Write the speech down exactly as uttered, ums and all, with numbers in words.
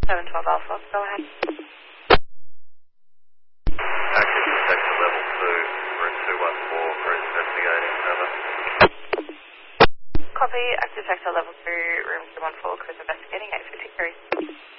seven twelve Alpha, go ahead. Active detector level two, room two one four, cruise investigating, over. Copy, active detector level two, room two one four, cruise investigating, eight fifty-three.